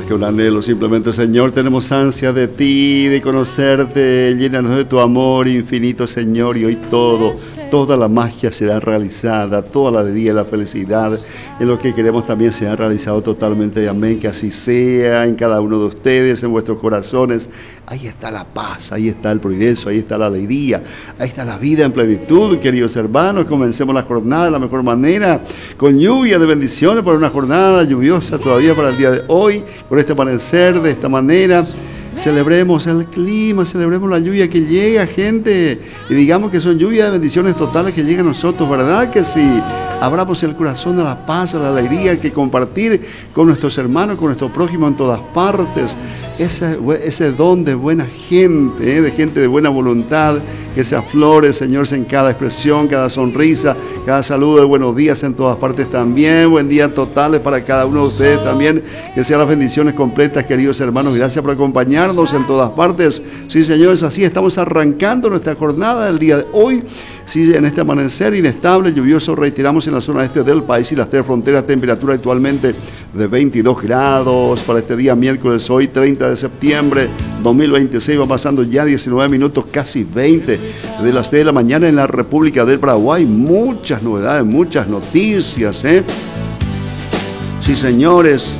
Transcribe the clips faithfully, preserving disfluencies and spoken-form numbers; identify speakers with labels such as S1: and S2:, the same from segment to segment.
S1: más que un anhelo, simplemente, Señor, tenemos ansia de ti, de conocerte, llénanos de tu amor infinito, Señor, y hoy todo, toda la magia será realizada, toda la alegría y la felicidad en lo que queremos también será realizado totalmente, amén, que así sea en cada uno de ustedes, en vuestros corazones. Ahí está la paz, ahí está el progreso, ahí está la alegría, ahí está la vida en plenitud, queridos hermanos. Comencemos la jornada de la mejor manera, con lluvia de bendiciones para una jornada lluviosa todavía para el día de hoy, con este amanecer de esta manera. Celebremos el clima, celebremos la lluvia que llega, gente, y digamos que son lluvias de bendiciones totales que llegan a nosotros, ¿verdad que sí? Abramos el corazón a la paz, a la alegría, que compartir con nuestros hermanos, con nuestro prójimo en todas partes, ese, ese don de buena gente, ¿eh? de gente de buena voluntad, que se aflore, Señor, en cada expresión, cada sonrisa, cada saludo de buenos días en todas partes también, buen día totales para cada uno de ustedes también, que sean las bendiciones completas, queridos hermanos, gracias por acompañarnos en todas partes. Sí, señores, así estamos arrancando nuestra jornada del día de hoy. Sí, en este amanecer inestable, lluvioso, reiteramos en la zona este del país y las tres fronteras, temperatura actualmente de veintidós grados para este día miércoles, hoy treinta de septiembre dos mil veintiséis, va pasando ya diecinueve minutos, casi veinte de las seis de la mañana en la República del Paraguay. Muchas novedades, muchas noticias, ¿eh? Sí, señores.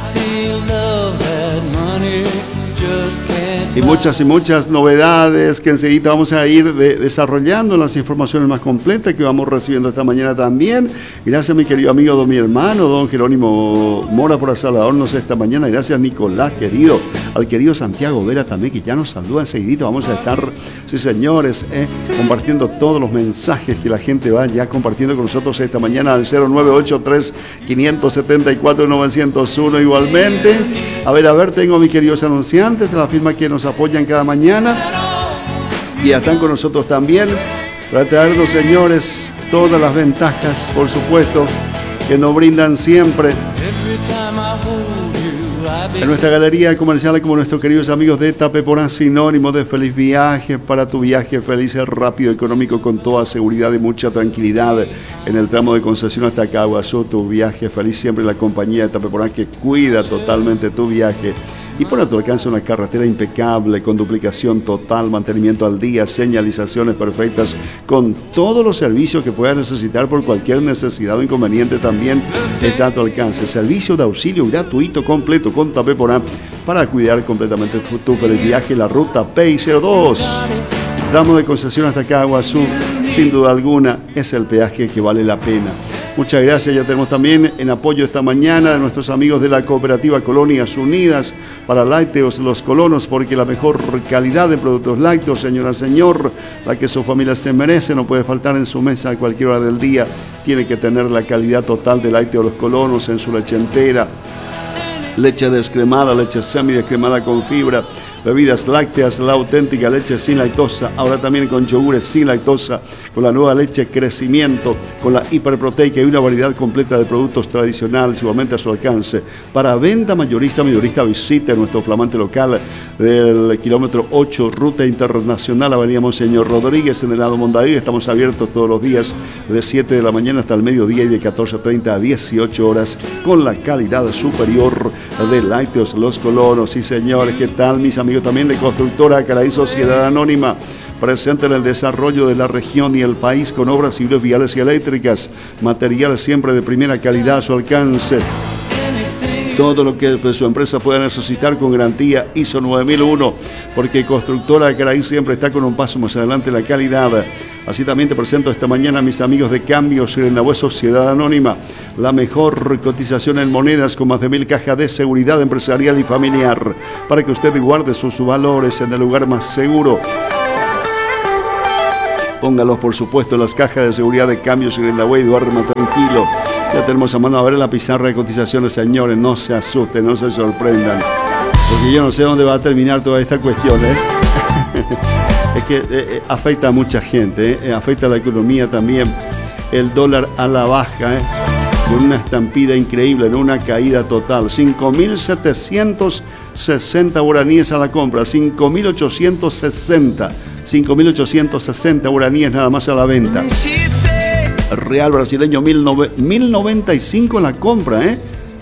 S1: Y muchas y muchas novedades que enseguida vamos a ir de, desarrollando las informaciones más completas que vamos recibiendo esta mañana también. Gracias a mi querido amigo, don mi hermano, don Jerónimo Mora por saludarnos esta mañana. Gracias, Nicolás, querido. Al querido Santiago Vera también, que ya nos saluda enseguida. Vamos a estar, sí señores, eh, compartiendo todos los mensajes que la gente va ya compartiendo con nosotros esta mañana al cero nueve ocho tres, cinco siete cuatro, nueve cero uno igualmente. A ver, a ver, tengo a mis queridos anunciantes, a la firma que nos apoyan cada mañana y ya están con nosotros también para traernos, señores, todas las ventajas, por supuesto, que nos brindan siempre en nuestra galería comercial, como nuestros queridos amigos de Tapeporá, sinónimo de feliz viaje. Para tu viaje feliz, rápido, económico, con toda seguridad y mucha tranquilidad en el tramo de concesión hasta Caguazú. Tu viaje feliz, siempre la compañía de Tapeporá, que cuida totalmente tu viaje y pone a tu alcance una carretera impecable, con duplicación total, mantenimiento al día, señalizaciones perfectas, con todos los servicios que puedas necesitar por cualquier necesidad o inconveniente. También está a tu alcance servicio de auxilio gratuito completo con Tapeporá para cuidar completamente tu, tu feliz viaje. La ruta P I cero dos, tramo de concesión hasta Caguazú, sin duda alguna es el peaje que vale la pena. Muchas gracias. Ya tenemos también en apoyo esta mañana de nuestros amigos de la cooperativa Colonias Unidas para Lácteos Los Colonos, porque la mejor calidad de productos lácteos, señora, señor, la que su familia se merece, no puede faltar en su mesa a cualquier hora del día. Tiene que tener la calidad total de Lácteos Los Colonos en su leche entera, leche descremada, leche semidescremada con fibra, bebidas lácteas, la auténtica leche sin lactosa, ahora también con yogures sin lactosa, con la nueva leche Crecimiento, con la hiperproteica y una variedad completa de productos tradicionales igualmente a su alcance. Para venta mayorista, mayorista, visite nuestro flamante local del kilómetro ocho, Ruta Internacional, Avenida Monseñor Rodríguez, en el lado Mondaí. Estamos abiertos todos los días de siete de la mañana hasta el mediodía y de catorce treinta a dieciocho horas, con la calidad superior de Lácteos Los Colonos. Sí, señores, ¿qué tal, mis amigos también de Constructora Caraí Sociedad Anónima? Presente en el desarrollo de la región y el país con obras civiles, viales y eléctricas, material siempre de primera calidad a su alcance. Todo lo que pues, su empresa pueda necesitar con garantía I S O nueve mil uno, porque Constructora Caraí siempre está con un paso más adelante en la calidad. Así también te presento esta mañana a mis amigos de Cambios en la Sociedad Anónima, la mejor cotización en monedas con más de mil cajas de seguridad empresarial y familiar, para que usted guarde sus valores en el lugar más seguro. Póngalos, por supuesto, en las cajas de seguridad de Cambios en la y duerma tranquilo. Ya tenemos a mano a ver la pizarra de cotizaciones, señores. No se asusten, no se sorprendan, porque yo no sé dónde va a terminar toda esta cuestión, ¿eh? Es que eh, afecta a mucha gente, ¿eh? Afecta a la economía también. El dólar a la baja, ¿eh? Con una estampida increíble, en una caída total. cinco mil setecientos sesenta guaraníes a la compra, cinco mil ochocientos sesenta. cinco mil ochocientos sesenta guaraníes nada más a la venta. Real brasileño mil noventa y cinco en la compra, ¿eh?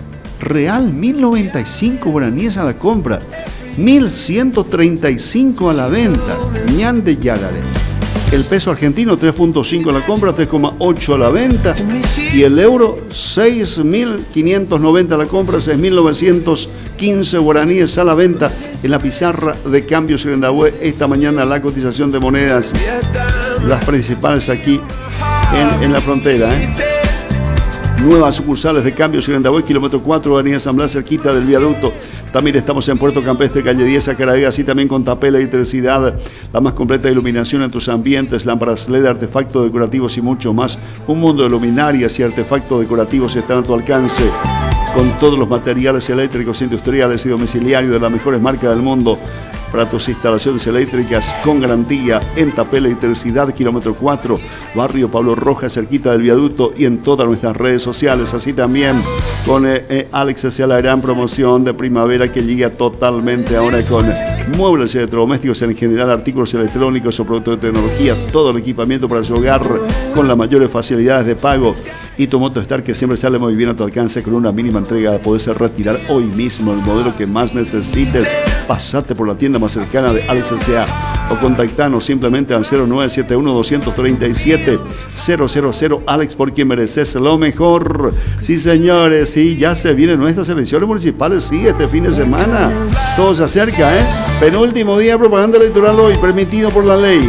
S1: Real, mil noventa y cinco guaraníes a la compra, mil ciento treinta y cinco a la venta. Ñan de Yagare. El peso argentino, tres punto cinco a la compra, tres coma ocho a la venta. Y el euro, seis mil quinientos noventa a la compra, seis mil novecientos quince guaraníes a la venta. En la pizarra de cambios en Irandahue, esta mañana la cotización de monedas, las principales aquí en, en la frontera, ¿eh? Nuevas sucursales de Cambios Irandahue, kilómetro cuatro, avenida San Blas, cerquita del viaducto. También estamos en Puerto Campestre, calle diez, Acaragua, así también con Tapela, electricidad, la más completa iluminación en tus ambientes, lámparas L E D, artefactos decorativos y mucho más. Un mundo de luminarias y artefactos decorativos están a tu alcance, con todos los materiales eléctricos, industriales y domiciliarios de las mejores marcas del mundo. Para tus instalaciones eléctricas con garantía en Tapela Electricidad, kilómetro cuatro, barrio Pablo Rojas, cerquita del viaducto, y en todas nuestras redes sociales. Así también con eh, eh, Alex hacia la gran promoción de primavera que llega totalmente ahora con muebles y electrodomésticos en general, artículos electrónicos o productos de tecnología, todo el equipamiento para su hogar con las mayores facilidades de pago. Y tu Motostar, que siempre sale muy bien a tu alcance con una mínima entrega, podés retirar hoy mismo el modelo que más necesites. Pasate por la tienda más cercana de Alex S A o contactanos simplemente al cero nueve siete uno, dos tres siete, cero cero cero. Alex, porque mereces lo mejor. Sí, señores, sí, ya se vienen nuestras elecciones municipales, sí, este fin de semana. Todo se acerca, ¿eh? Penúltimo día de propaganda electoral hoy, permitido por la ley.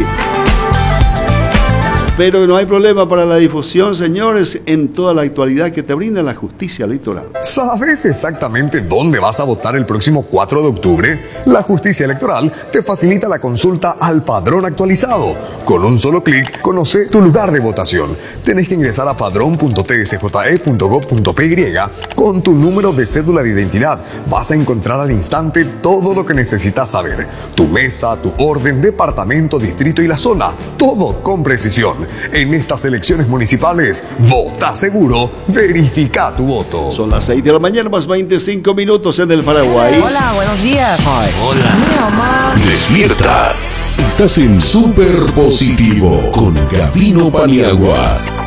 S1: Pero no hay problema para la difusión, señores, en toda la actualidad que te brinda la justicia electoral.
S2: ¿Sabes exactamente dónde vas a votar el próximo cuatro de octubre? La justicia electoral te facilita la consulta al padrón actualizado. Con un solo clic, conoce tu lugar de votación. Tenés que ingresar a padrón punto t s j e punto gov punto p y con tu número de cédula de identidad. Vas a encontrar al instante todo lo que necesitas saber. Tu mesa, tu orden, departamento, distrito y la zona. Todo con precisión. En estas elecciones municipales, vota seguro, verifica tu voto.
S1: Son las seis de la mañana más veinticinco minutos en el Paraguay.
S3: Hola, buenos días.
S4: Hi.
S3: Hola. Mi mamá.
S4: Despierta. Estás en Super Positivo con Gabino Paniagua.